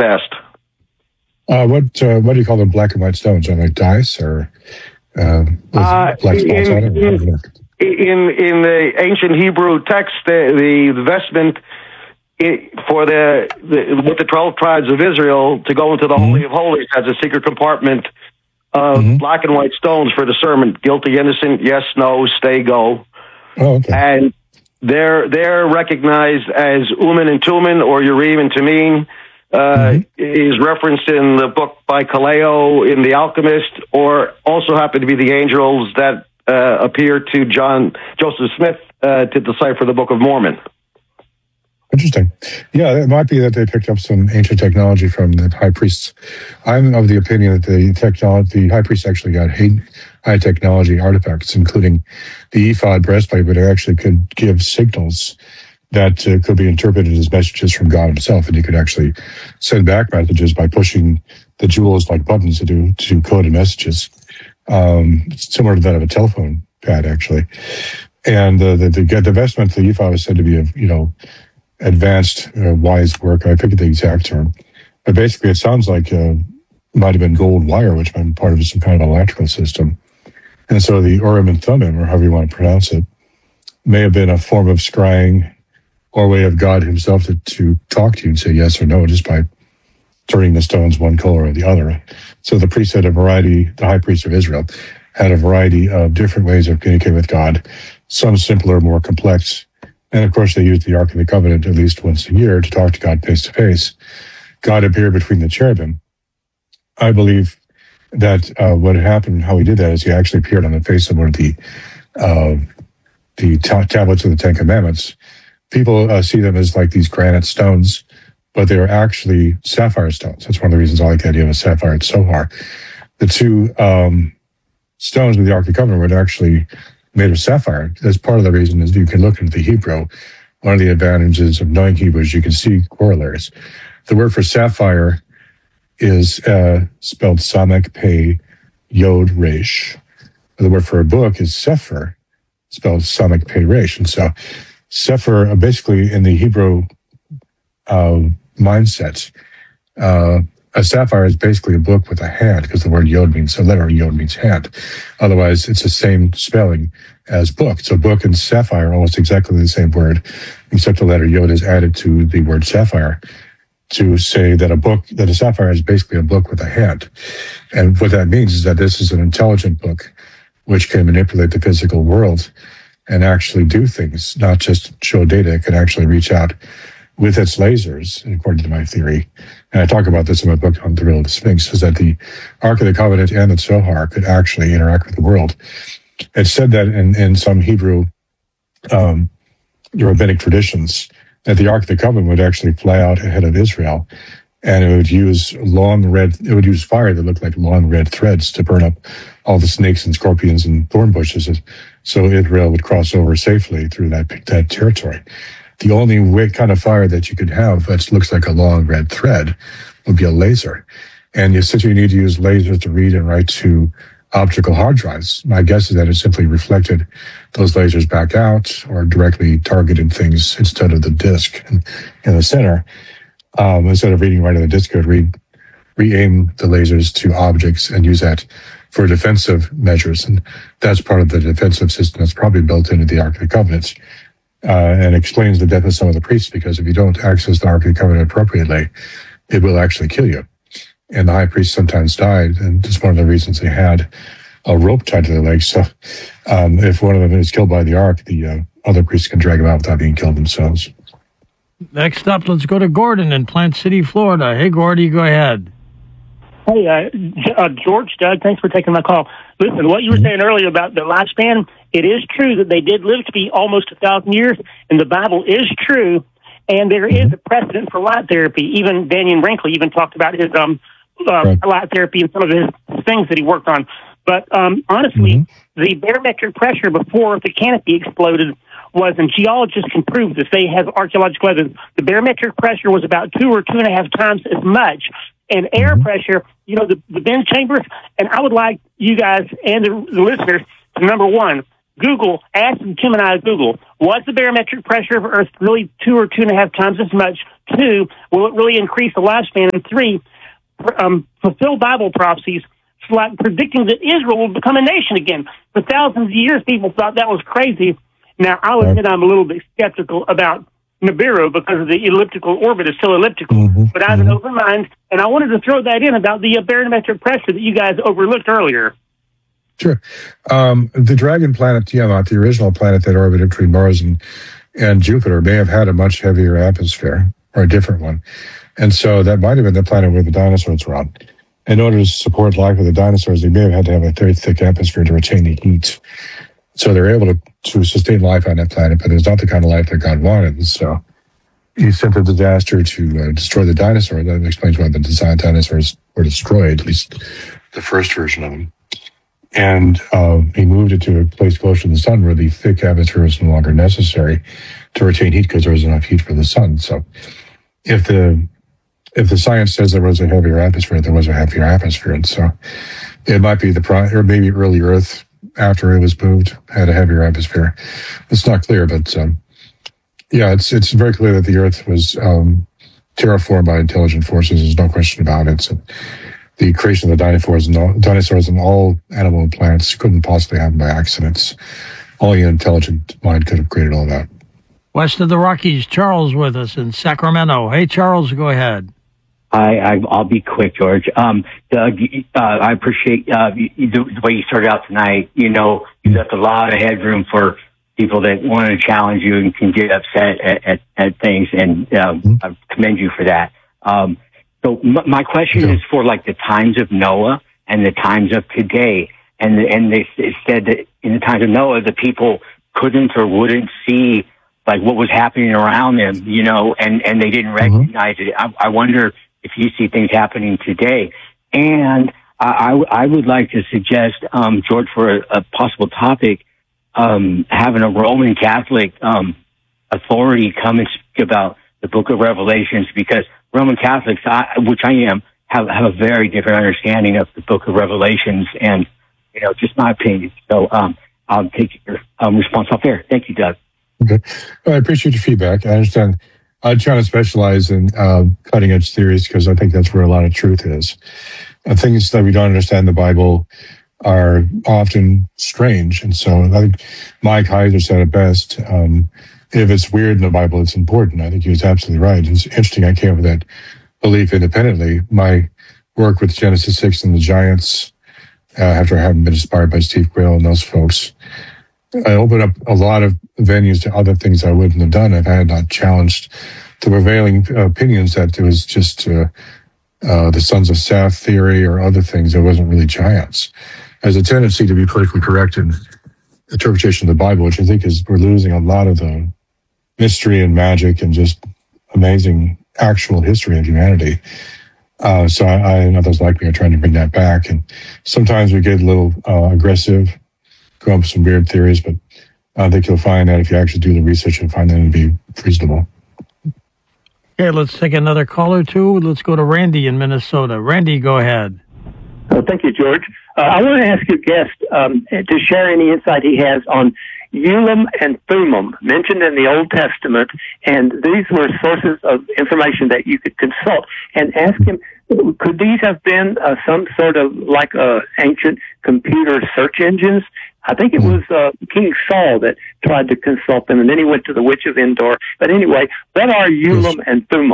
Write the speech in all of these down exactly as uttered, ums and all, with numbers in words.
past. Uh, what uh, what do you call them? Black and white stones? Are they like dice or uh, uh, black spots in, on it? In, in in the ancient Hebrew text, the, the vestment it, for the, the with the twelve tribes of Israel to go into the mm-hmm. Holy of Holies has a secret compartment of mm-hmm. black and white stones for discernment: guilty, innocent, yes, no, stay, go. Oh, okay. And they're they're recognized as Urim and Tumim or Urim and Tumim. Uh, mm-hmm. is referenced in the book by Kaleo in The Alchemist, or also happen to be the angels that uh, appear to John Joseph Smith uh, to decipher the Book of Mormon. Interesting. Yeah, it might be that they picked up some ancient technology from the high priests. I'm of the opinion that the technology, the high priests actually got high technology artifacts, including the ephod breastplate, but it actually could give signals that uh, could be interpreted as messages from God himself, and he could actually send back messages by pushing the jewels like buttons to do to coded messages, um, similar to that of a telephone pad, actually. And uh, the, the the vestment, the ephod, is said to be a you know advanced, uh, wise work. I forget the exact term, but basically, it sounds like uh, might have been gold wire, which might be part of some kind of electrical system. And so the Urim and Thummim, or however you want to pronounce it, may have been a form of scrying, or a way of God himself to, to talk to you and say yes or no just by turning the stones one color or the other. So the priest had a variety, the high priest of Israel had a variety of different ways of communicating with God, some simpler, more complex. And of course, they used the Ark of the Covenant at least once a year to talk to God face to face. God appeared between the cherubim. I believe that uh, what happened, how he did that, is he actually appeared on the face of one of the, uh, the ta- tablets of the Ten Commandments. People uh, see them as like these granite stones, but they are actually sapphire stones. That's one of the reasons I like the idea of a sapphire and Zohar. The two um, stones of the Ark of the Covenant were actually made of sapphire. That's part of the reason is you can look into the Hebrew. One of the advantages of knowing Hebrew is you can see corollaries. The word for sapphire is uh, spelled Samek Pei Yod Resh. The word for a book is Sefer, spelled Samek Pei Resh. And so Sefer, uh, basically in the Hebrew uh, mindset, uh, a sapphire is basically a book with a hand, because the word yod means a letter, yod means hand. Otherwise, it's the same spelling as book. So book and sapphire are almost exactly the same word, except the letter yod is added to the word sapphire to say that a book, that a sapphire is basically a book with a hand. And what that means is that this is an intelligent book which can manipulate the physical world and actually do things, not just show data. It can actually reach out with its lasers, according to my theory. And I talk about this in my book on the Riddle of the Sphinx, is that the Ark of the Covenant and the Zohar could actually interact with the world. It's said that in, in some Hebrew um, rabbinic traditions, that the Ark of the Covenant would actually fly out ahead of Israel, and it would use long red, it would use fire that looked like long red threads to burn up all the snakes and scorpions and thorn bushes, so Israel would cross over safely through that, that territory. The only way, kind of fire that you could have that looks like a long red thread would be a laser. And you, since you need to use lasers to read and write to optical hard drives, my guess is that it simply reflected those lasers back out or directly targeted things instead of the disk in, in the center. Um, instead of reading right on the disk, it would read, re-aim the lasers to objects and use that for defensive measures. And that's part of the defensive system that's probably built into the Ark of the Covenant. Uh, and explains the death of some of the priests, because if you don't access the Ark of the Covenant appropriately, it will actually kill you. And the high priest sometimes died, and it's one of the reasons they had a rope tied to their legs. So um, if one of them is killed by the Ark, the uh, other priests can drag them out without being killed themselves. Next up, let's go to Gordon in Plant City, Florida. Hey, Gordy, go ahead. Hey, uh, uh, George, Doug, thanks for taking my call. Listen, what you were saying earlier about the lifespan, it is true that they did live to be almost a thousand years, and the Bible is true, and there is a precedent for light therapy. Even Daniel Brinkley even talked about his um, uh, right. light therapy and some of his things that he worked on. But um, honestly, mm-hmm. the barometric pressure before the canopy exploded was, and geologists can prove this, they have archaeological evidence, the barometric pressure was about two or two and a half times as much. And air mm-hmm. pressure, you know, the, the vent chambers, and I would like you guys and the, the listeners to, number one, Google, ask Gemini Google, was the barometric pressure of Earth really two or two and a half times as much? Two, will it really increase the lifespan? And three, um, fulfill Bible prophecies, like predicting that Israel will become a nation again. For thousands of years, people thought that was crazy. Now, I'll admit I'm a little bit skeptical about Nibiru because of the elliptical orbit is still elliptical, mm-hmm. but I have mm-hmm. an open mind, and I wanted to throw that in about the uh, barometric pressure that you guys overlooked earlier. Sure. Um, the Dragon planet, Tiamat, the original planet that orbited between Mars and, and Jupiter, may have had a much heavier atmosphere, or a different one. And so that might have been the planet where the dinosaurs were on. In order to support life with the dinosaurs, they may have had to have a very thick atmosphere to retain the heat. So they're able to, to sustain life on that planet, but it's not the kind of life that God wanted. And so he sent a disaster to uh, destroy the dinosaur. That explains why the design dinosaurs were destroyed, at least the first version of them. And uh, he moved it to a place closer to the sun where the thick atmosphere was no longer necessary to retain heat because there was enough heat for the sun. So if the if the science says there was a heavier atmosphere, there was a heavier atmosphere. And so it might be the pro- or maybe early Earth after it was moved had a heavier atmosphere. It's not clear, but um, yeah, it's it's very clear that the Earth was um, terraformed by intelligent forces. There's no question about it. So the creation of the dinosaurs and all, dinosaurs and all animal and plants couldn't possibly happen by accidents. Only an intelligent mind could have created all that. West of the Rockies, Charles with us in Sacramento. Hey, Charles, go ahead. I, I, I'll be quick, George. Um, Doug, uh, I appreciate uh, you, the way you started out tonight. You know, you left a lot of headroom for people that want to challenge you and can get upset at, at, at things, and um, mm-hmm. I commend you for that. Um, so m- my question yeah. is for like the times of Noah and the times of today. And and they, they said that in the times of Noah, the people couldn't or wouldn't see like what was happening around them, you know, and, and they didn't recognize mm-hmm. it. I, I wonder if you see things happening today. And I, I, I would like to suggest, um, George, for a, a possible topic, um, having a Roman Catholic um, authority come and speak about the Book of Revelations, because Roman Catholics, I, which I am, have, have a very different understanding of the Book of Revelations, and you know, just my opinion. So um, I'll take your um, response off there. Thank you, Doug. Okay, well, I appreciate your feedback. I understand. I try to specialize in uh, cutting edge theories because I think that's where a lot of truth is. And things that we don't understand in the Bible are often strange. And so I think Mike Heiser said it best. Um, if it's weird in the Bible, it's important. I think he was absolutely right. It's interesting. I came up with that belief independently. My work with Genesis six and the Giants, uh, after having been inspired by Steve Quayle and those folks, I opened up a lot of venues to other things I wouldn't have done if I had not challenged the prevailing opinions that it was just uh, uh, the Sons of Seth theory or other things that wasn't really giants. There's a tendency to be politically correct in interpretation of the Bible, which I think is we're losing a lot of the mystery and magic and just amazing actual history of humanity. Uh, so I, I and others like me are trying to bring that back. And sometimes we get a little uh, aggressive, come up with some weird theories, but I think you'll find that if you actually do the research and find them to be reasonable. Okay, let's take another call or two. Let's go to Randy in Minnesota. Randy, go ahead. Oh, thank you, George. Uh, I want to ask your guest um, to share any insight he has on Urim and Thummim, mentioned in the Old Testament, and these were sources of information that you could consult, and ask him, could these have been uh, some sort of like uh, ancient computer search engines? I think it was uh, King Saul that tried to consult them, and then he went to the Witch of Endor. But anyway, what are Urim and Thummim?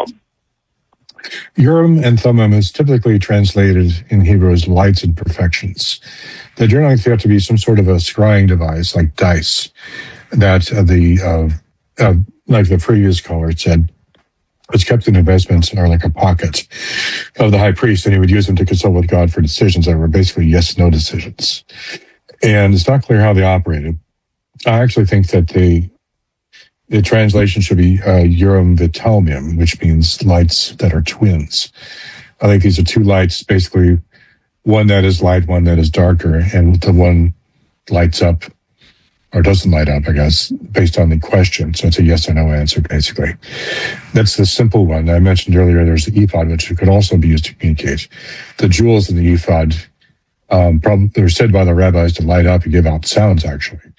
Urim and Thummim is typically translated in Hebrew as lights and perfections. They generally have to be some sort of a scrying device, like dice, that uh, the, uh, uh, like the previous caller said, was kept in investments or like a pocket of the high priest, and he would use them to consult with God for decisions that were basically yes-no decisions. And it's not clear how they operated. I actually think that they, the translation should be uh, Urim V'Tummim, which means lights that are twins. I think these are two lights, basically one that is light, one that is darker, and the one lights up or doesn't light up, I guess, based on the question. So it's a yes or no answer, basically. That's the simple one. I mentioned earlier there's the ephod, which could also be used to communicate. The jewels in the ephod, um, probably, they're said by the rabbis to light up and give out sounds, actually.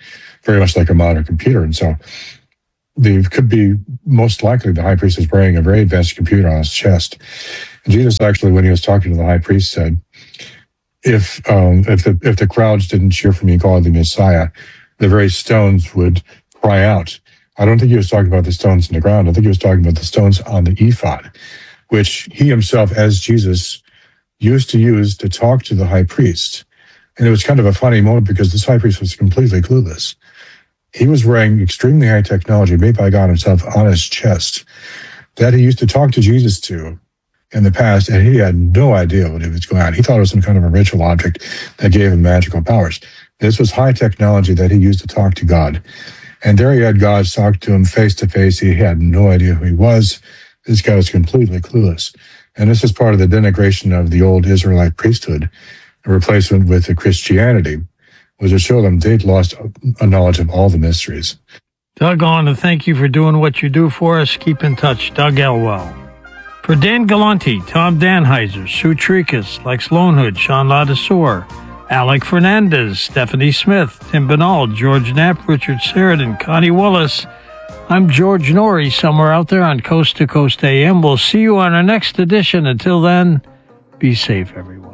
very much like a modern computer. And so the could be most likely the high priest is wearing a very advanced computer on his chest. And Jesus actually, when he was talking to the high priest, said, if um, if the if the crowds didn't cheer for me, God the Messiah, the very stones would cry out. I don't think he was talking about the stones in the ground. I think he was talking about the stones on the ephod, which he himself, as Jesus, used to use to talk to the high priest. And it was kind of a funny moment because this high priest was completely clueless. He was wearing extremely high technology made by God himself on his chest that he used to talk to Jesus to in the past, and he had no idea what it was going on. He thought it was some kind of a ritual object that gave him magical powers. This was high technology that he used to talk to God. And there he had God talk to him face to face. He had no idea who he was. This guy was completely clueless. And this is part of the denigration of the old Israelite priesthood, a replacement with the Christianity, was to show them they'd lost a knowledge of all the mysteries. Doug, I want to thank you for doing what you do for us. Keep in touch. Doug Elwell. For Dan Galanti, Tom Danheiser, Sue Trikas, Lex Lonehood, Sean Ladesseur, Alec Fernandez, Stephanie Smith, Tim Benall, George Knapp, Richard Sheridan, Connie Willis, I'm George Norrie, somewhere out there on Coast to Coast A M. We'll see you on our next edition. Until then, be safe, everyone.